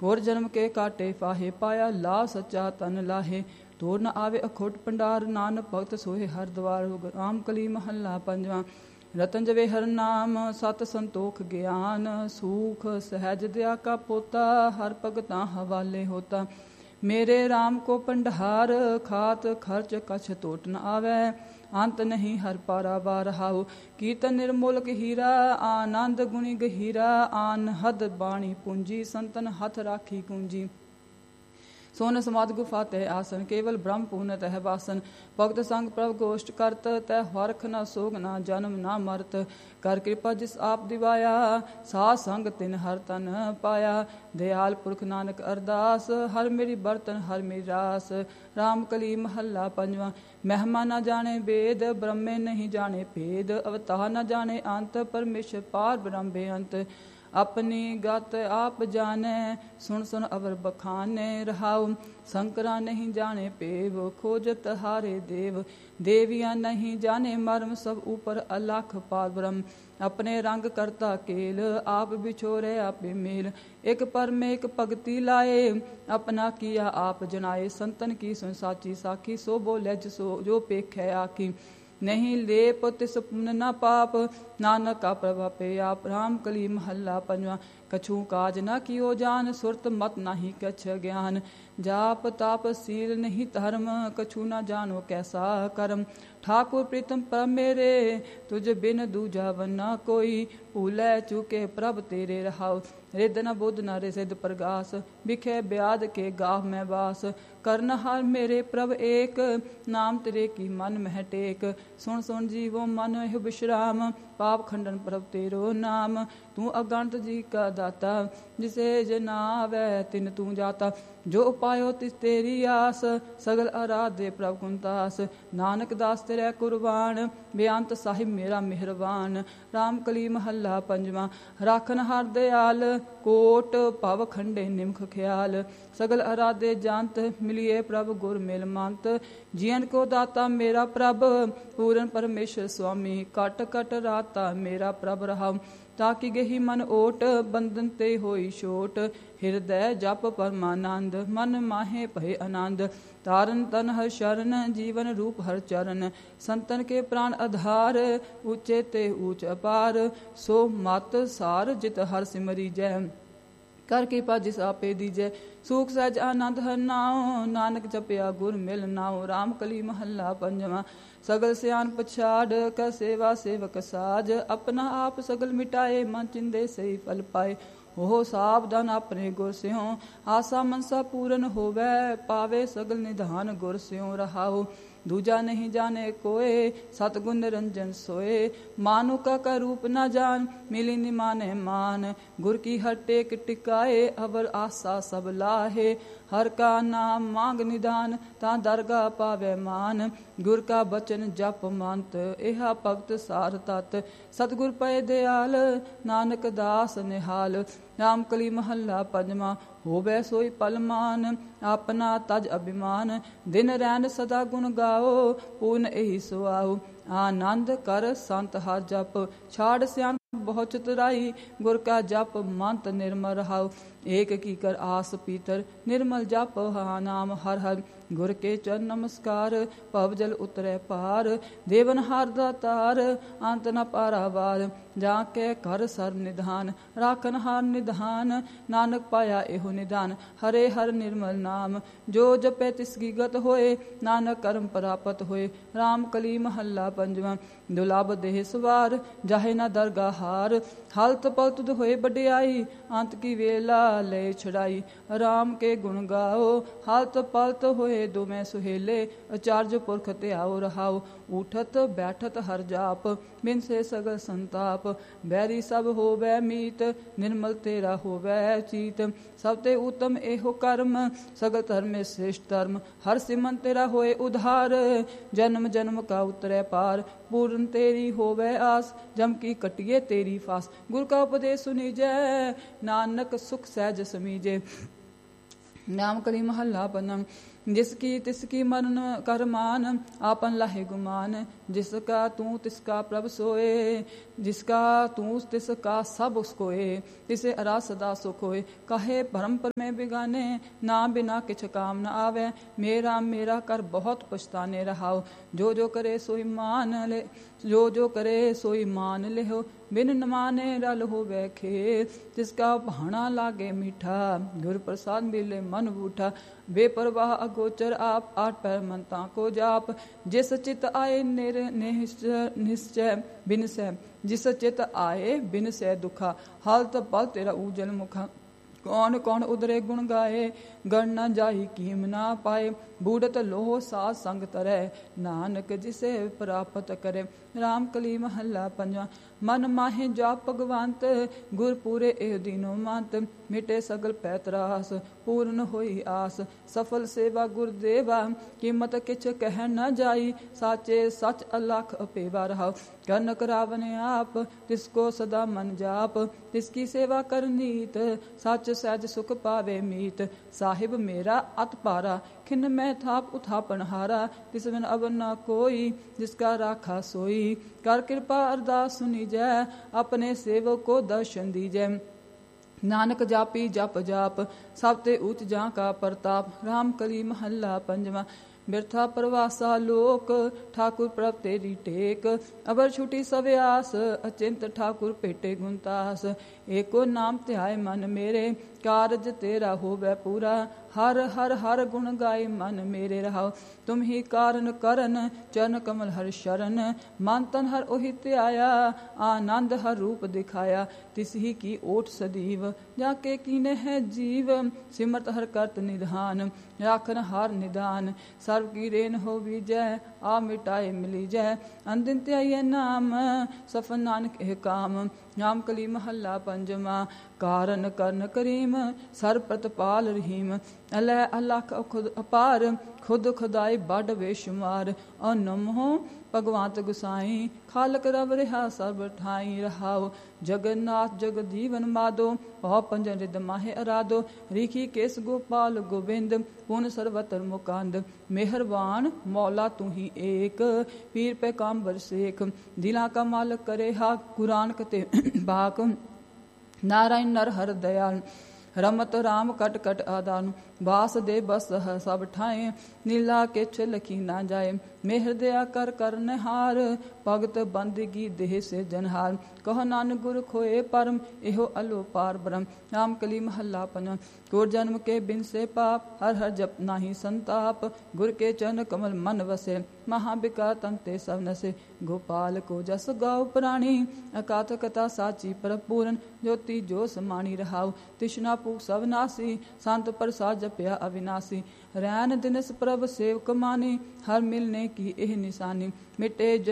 ਹੋਰ ਜਨਮ ਕੇ ਕਾਟੇ ਫਾਹੇ, ਪਾਇਆ ਲਾ ਸੱਚਾ ਤਨ ਲਾਹੇ। ਤੋਰ ਨ ਆਵੇ ਅਖੁੱਟ ਭੰਡਾਰ, ਨਾਨਕ ਭਗਤ ਸੋਹੇ ਹਰ ਦਵਾਰ। ਰਾਮ ਕਲੀ ਮਹੱਲਾ ਪੰਜਵਾਂ। ਰਤਨ ਜਵੇ ਹਰ ਨਾਮ, ਸਤ ਸੰਤੋਖ ਗਿਆਨ। ਸੂਖ ਸਹਿਜ ਦਇਆ ਕਾ ਪੋਤਾ, ਹਰ ਭਗਤਾਂ ਹਵਾਲੇ ਹੋਤਾ। ਮੇਰੇ ਰਾਮ ਕੋ ਭੰਡਾਰ, ਖਾਤ ਖਰਚ ਕਛ ਟੋਟ ਨ ਆਵੈ। ਅੰਤ ਨਹੀਂ ਹਰ ਪਾਰਾਵਾਰ ਹਾਉ, ਕੀਰਤਨ ਨਿਰਮੋਲਕ ਹੀਰਾ। ਆਨੰਦ ਗੁਣੀ ਗਹੀਰਾ, ਆਨ ਹਦ ਬਾਣੀ ਪੂੰਜੀ। ਸੰਤਨ ਹੱਥ ਰਾਖੀ ਕੂੰਜੀ। सोन समाध गुफा तह आसन, केवल ब्रह्म पूर्ण तह वासन। भगत संग प्रभ गोष्ठ करत, तह हरख न सोग न जन्म न मरत। कर कृपा जिस आप दिवाया, सा संग तिन हर तन पाया। दयाल पुरख नानक अरदास, हर मेरी बर्तन हर मेरी रास। राम कली महला पंजवा। महिमा न जाने वेद, ब्रह्मे नहीं जाने भेद। अवतार न जाने अंत, परमेश्वर पार ब्रह्म बेअंत। अपनी गत आप जाने, सुन सुन अवर बखाने। रहाउ शंकरा नहीं जाने पेव, खोजत हारे देव। देवियाँ नहीं जाने मर्म, सब ऊपर अलख पार ब्रह्म। अपने रंग करता केल, आप बिछोरे आपे मेल। एक पर में एक भगति लाए, अपना किया आप जनाए। संतन की सुन साची साखी, सो बोले जो पेख है आखी। नहीं लेप तिस पुण्य न पाप, नानक का प्रभापे आप। राम कली महला पंजवा। कछु काज न कियो जान, सुरत मत नाही कछ ज्ञान। जाप ताप सील नहीं धर्म, कछु न जानो कैसा कर्म। ठाकुर प्रीतम परम मेरे, तुझ बिन दूजा वना कोई। भूलै चूके प्रभ तेरे रहाउ, रिद न बुध न रिसिद प्रगास। बिखे ब्याद के गाह में वास, करन हार मेरे प्रभ एक। नाम तेरे की मन मह टेक, सुन सुन जीवो मन एह विश्राम। पाप खंडन प्रभ तेरो नाम, तू अगणत जी का दाता। जिसे जनावै तिन तू जाता, जो उपायो तिस तेरी आस। सगल आराधे प्रभ कुंतास, नानक दास तेरे कुर्बान। बेअंत साहिब मेरा मेहरबान। राम कली महला पंजवा। राखन हार दयाल, कोट भव खंडे निमख ख्याल। सगल आराधे जानत, मिलिए प्रभ गुर मिल मंत। जियन को दाता मेरा प्रभ, पूरन परमेश्वर स्वामी। कट कट राता मेरा प्रभ रहाउ, ताकि गही मन ओट। बंधन ते होई छोट, हृदय जप परमानंद। मन माहे भय आनंद, तारन तन हर शरण। जीवन रूप हर चरण, संतन के प्राण आधार। ऊंचे ते ऊंच अपार, सो मत सार जित हर सिमरी जय। कर कृपा जिस आपे दीजै, सुख सहज आनंद हर नाओ। नानक जपया गुर मिल नाओ। राम कली महला पंजवा। सगल सियान पछाड़, कर सेवा सेवक साज। अपना आप सगल मिटाए, मन चिंदे सही फल पाए। हो सावधान अपने गुर स्यों, आसा मनसा पूरन होवै। पावे सगल निधान गुर स्यों रहाओ। दूजा नहीं जाने कोय, सतगुण निरंजन सोए। मानु का रूप न जान, मिली निमाने मान। गुर की हर टेक टिकाए, अवर आशा सब लाहे। हर का नाम मांग निदान, ता दरगाह पावे मान। गुर का बचन जप मंत, एहा भगत सार तत। सतगुर पय दयाल, नानक दास निहाल। राम कली महला पंजवा। होवै सोई पलमान, अपना तज अभिमान। दिन रैन सदा गुण गाओ, पूर्ण एही सुआओ। आनंद कर संत हर जप, छाड़ सियान बहुत चतुराई। गुर का जप मंत निर्मल रहाओ। एक की कर आस पीतर, निर्मल जप हा नाम हर हर। गुर के चरण नमस्कार, भव जल उतरै पार। देवन हार दातार, अंत न पारावार। जाके कर सर निधान, राखन हार निधान। नानक पाया एहो निधान, हरे हर निर्मल नाम। जो जपे तिसकी गत होए, नानक कर्म प्राप्त होए। राम कली महला पंजवा। दुलाभ देह सवार, जाहे न दरगाह हार। हलत पलत होए बडियाई, अंत की वेला ले छड़ाई। राम के गुण गाओ, हलत पलत होए दुमै सुहेले। आचार्य पुरख त्याओ रहाओ, उठत बैठत हर जाप। बिन से सगल संताप, बैरी सब होवै मीत। निर्मल तेरा होवै चीत, सब ते उत्तम एहो कर्म। सगल धर्म में श्रेष्ठ धर्म, हर सिमन तेरा होए उधार। जन्म जन्म का उतरै पार, पूर्ण तेरी होवै आस। जम की कटिए तेरी फास, गुर का उपदेश सुनीजै। नानक सुख सहज समीजे। नाम कली महला पनम जिसकी तिसकी मरण कर मान आपन लाहे गुमान जिसका तू तिसका प्रभ सोए जिसका तू तिसका सब उसकोए तिसे अरा सदा सुख होए कहे भरम पर में बिगाने ना बिना किछ काम न आवे मेरा मेरा कर बहुत पछताने रहाओ जो जो करे सोई मान ले जो करे सोई मान ले हो बिन न माने रल हो बैखे जिसका भाना लागे मीठा गुर प्रसाद मिले मन बूठा बेपरवाह अगोचर आप आठ पैर मनता को जाप जिस चित आए निश्चय बिन से जिस चित आए बिन से दुखा हालत पल तेरा उजल मुखा कौन कौन उधरे गुण गाए गण न जाई कीम ना पाए बूढ़त लोह साथ संग तरे नानक जिसे प्राप्त करे राम कली महला पंजवा मन माहे जाप भगवंत गुर पूरे एह दीनो मांत मिटे सगल पैतरास पूर्ण होई आस सफल सेवा गुरदेवा कीमत किछ कह न जाई साचे सच अलख अपेवा रहा करन करावने आप तिसको सदा मन जाप तिसकी सेवा कर नीत सच सहज सुख पावे मीत साहिब मेरा अत पारा खिन मैं थाप उथापन हारा तिस बिन अब न कोई जिसका राखा सोई कर कृपा अरदास सुनी जय अपने सेवक को दर्शन दीजै नानक जापी जप जाप सब ते ऊंच जा का प्रताप राम कली महला पंजवा बिरथा प्रवासा लोक ठाकुर प्रभ तेरी टेक अबर छुटी सवे आस अचिंत ठाकुर पेटे गुंतास एको नाम ध्याय मन मेरे कारज तेरा होवे पूरा हर हर हर गुण गाय मन मेरे रहाओ तुम ही कारण करन चरण कमल हर शरण मन तन हर ओहि त्याया आनंद हर रूप दिखाया तिस ही की ओट सदीव जाके कीने है जीव सिमरत हर करत निधान राखन हार निदान सर्व की रेन हो विजय आ मिटाए मिली जय अंदिन त्याय नाम सफल नानक एह काम नाम कली महला पंजवा कारण करन करीम सर प्रतपाल रहीम अलह अलख खुद अपार खुद खुदाई बड़ बेशुमार अनमो भगवंत गुसाई खालक रब रिहा सब ठाई रहाओ जगन्नाथ जगदीवन माधो पौ पंजन रिद माहे अराधो रीखी केस गोपाल गोविंद पुन सर्वतर मुकांद मेहरबान मौला तू ही एक पीर पे काम्बर शेख दिला का मालक करे हा कुरान कते बाक नारायण नर हर दयाल रमत राम कट कट आदान बास दे बस सब ठाए नीला के लखी ना जाए मेहर दया कर करनहार भगत बंदगी देह से जनहार कहो नानक गुर खोए परम एहो अलो पार ब्रह्म राम कली महला पंजवा गुर जन्म के बिन से पाप हर हर जप नाही संताप गुर के चरण कमल मन वसे महाबिकार तंते सब नसे गोपाल को जस गाओ प्राणी अकाथ कथा साची पर पूरन ज्योति जो समानी रहाओ तिष्णा पूक सब नासी संत प्रसाद जपया अविनाशी रैन दिनस प्रभ सेवक मानी हर मिलने की एह निशानी मिटे